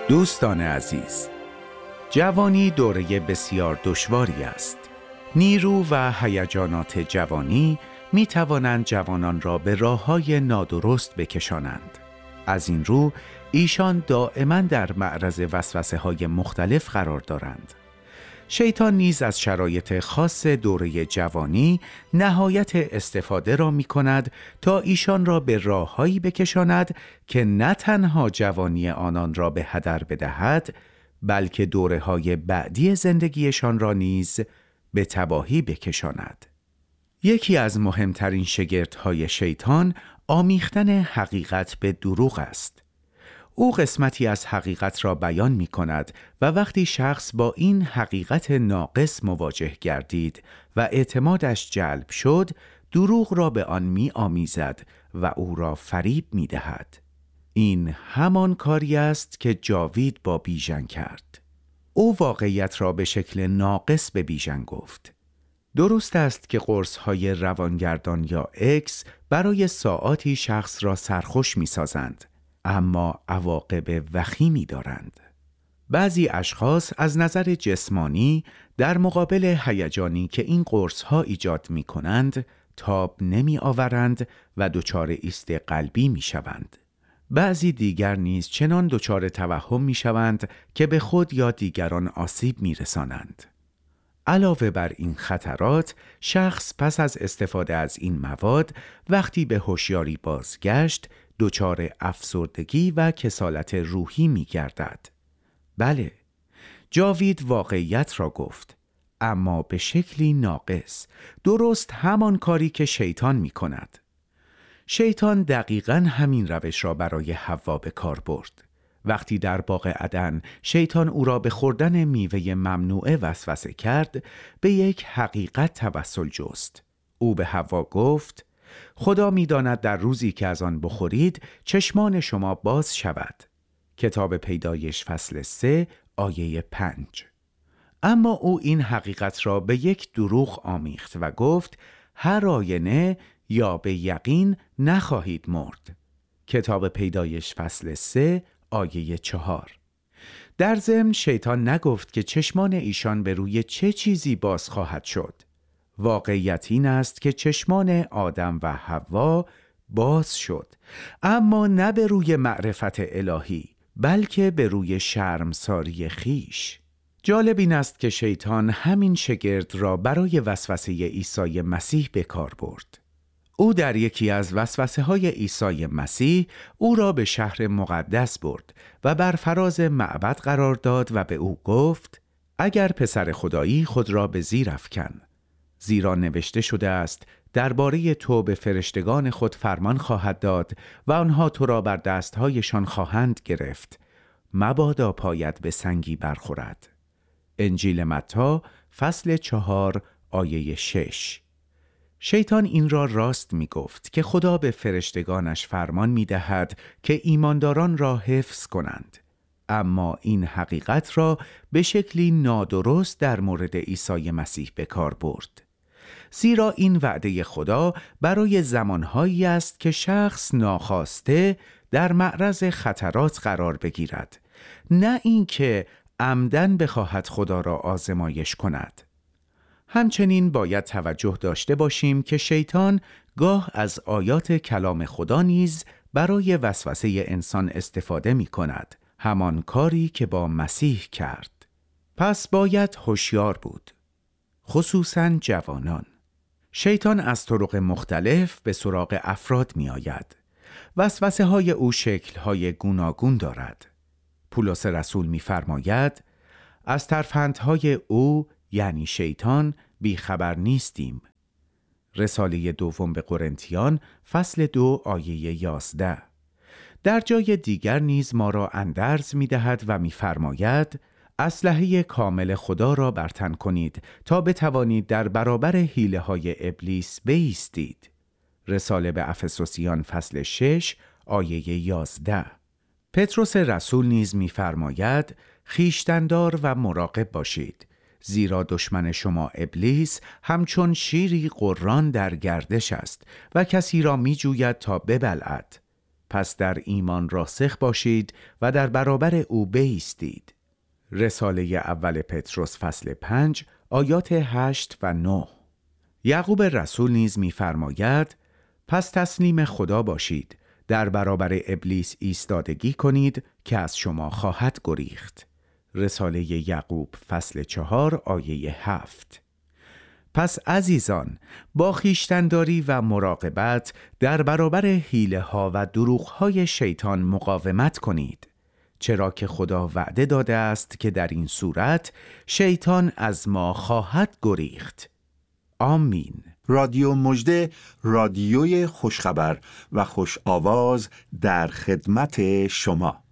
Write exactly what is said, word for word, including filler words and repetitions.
دوستان عزیز، جوانی دوره بسیار دشواری است. نیرو و هیجانات جوانی می توانند جوانان را به راه‌های نادرست بکشانند. از این رو ایشان دائما در معرض وسوسه‌های مختلف قرار دارند. شیطان نیز از شرایط خاص دوره جوانی نهایت استفاده را می کند تا ایشان را به راه‌هایی بکشاند که نه تنها جوانی آنان را به هدر بدهد، بلکه دوره‌های بعدی زندگیشان را نیز به تباهی بکشاند. یکی از مهمترین شگردهای شیطان آمیختن حقیقت به دروغ است. او قسمتی از حقیقت را بیان می کند و وقتی شخص با این حقیقت ناقص مواجه گردید و اعتمادش جلب شد، دروغ را به آن می آمیزد و او را فریب می دهد. این همان کاری است که جاوید با بیژن کرد. او واقعیت را به شکل ناقص به بیژن گفت. درست است که قرص‌های روانگردان یا اکس برای ساعاتی شخص را سرخوش می سازند، اما عواقب وخیمی دارند. بعضی اشخاص از نظر جسمانی در مقابل هیجانی که این قرص‌ها ایجاد می کنند تاب نمی آورند و دچار ایست قلبی می شوند. بعضی دیگر نیز چنان دچار توهم می شوند که به خود یا دیگران آسیب می رسانند. علاوه بر این خطرات، شخص پس از استفاده از این مواد وقتی به هوشیاری بازگشت دچار افسردگی و کسالت روحی می گردد. بله، جاوید واقعیت را گفت، اما به شکلی ناقص، درست همان کاری که شیطان می کند. شیطان دقیقاً همین روش را برای حوا به کار برد. وقتی در باغ عدن شیطان او را به خوردن میوه ممنوعه وسوسه کرد، به یک حقیقت توسل جست. او به حوا گفت: خدا می‌داند در روزی که از آن بخورید چشمان شما باز شود. کتاب پیدایش فصل سه آیه پنج. اما او این حقیقت را به یک دروغ آمیخت و گفت: هر آینه یا به یقین نخواهید مرد. کتاب پیدایش فصل سه آیه چهار. در ضمن شیطان نگفت که چشمان ایشان به روی چه چیزی باز خواهد شد. واقعیت این است که چشمان آدم و حوا باز شد، اما نه به روی معرفت الهی، بلکه به روی شرمساری خیش. جالب این است که شیطان همین شگرد را برای وسوسه عیسی مسیح به کار برد. او در یکی از وسوسه های عیسی مسیح او را به شهر مقدس برد و بر فراز معبد قرار داد و به او گفت: اگر پسر خدایی خود را به زیر افکن، زیرا نوشته شده است درباره تو به فرشتگان خود فرمان خواهد داد و آنها تو را بر دستهایشان خواهند گرفت، مبادا پایت به سنگی برخورد. انجیل متی فصل چهار آیه شش. شیطان این را راست می گفت که خدا به فرشتگانش فرمان می دهد که ایمانداران را حفظ کنند، اما این حقیقت را به شکلی نادرست در مورد عیسی مسیح به کار برد. زیرا این وعده خدا برای زمانهایی است که شخص ناخواسته در معرض خطرات قرار بگیرد، نه اینکه عمدن بخواهد خدا را آزمایش کند. همچنین باید توجه داشته باشیم که شیطان گاه از آیات کلام خدا نیز برای وسوسه انسان استفاده می کند، همان کاری که با مسیح کرد. پس باید هوشیار بود، خصوصاً جوانان. شیطان از طرق مختلف به سراغ افراد می آید. وسوسه های او شکل های گوناگون دارد. پولس رسول می فرماید: از ترفندهای او یعنی شیطان بیخبر نیستیم. رساله دوم به قرنتیان فصل دو آیه یازده. در جای دیگر نیز ما را اندرز می دهد و می فرماید: اسلحه کامل خدا را بر تن کنید تا بتوانید در برابر حیله های ابلیس بایستید. رساله به افسوسیان فصل شش آیه یازده. پتروس رسول نیز می فرماید: خویشتن‌دار و مراقب باشید، زیرا دشمن شما ابلیس همچون شیری قران در گردش است و کسی را می جوید تا ببلعد. پس در ایمان راسخ باشید و در برابر او بایستید. رساله اول پطرس فصل پنج آیات هشت و نه. یعقوب رسول نیز می‌فرماید: پس تسلیم خدا باشید، در برابر ابلیس ایستادگی کنید که از شما خواهد گریخت. رساله یعقوب فصل چهار آیه هفت. پس عزیزان، با خویشتن‌داری و مراقبت در برابر حیله ها و دروغ های شیطان مقاومت کنید، چرا که خدا وعده داده است که در این صورت شیطان از ما خواهد گریخت. آمین. رادیو مژده، رادیوی خوشخبر و خوش آواز در خدمت شما.